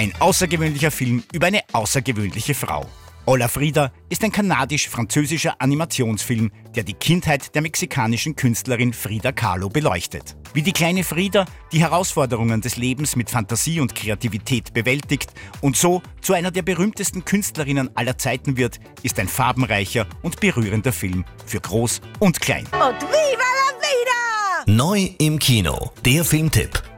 Ein außergewöhnlicher Film über eine außergewöhnliche Frau. Hola Frida ist ein kanadisch-französischer Animationsfilm, der die Kindheit der mexikanischen Künstlerin Frida Kahlo beleuchtet. Wie die kleine Frida die Herausforderungen des Lebens mit Fantasie und Kreativität bewältigt und so zu einer der berühmtesten Künstlerinnen aller Zeiten wird, ist ein farbenreicher und berührender Film für Groß und Klein. Und viva la vida! Neu im Kino. Der Filmtipp.